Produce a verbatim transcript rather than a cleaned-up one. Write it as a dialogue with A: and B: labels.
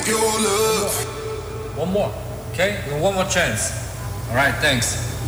A: One more, okay? One more chance. All right, thanks.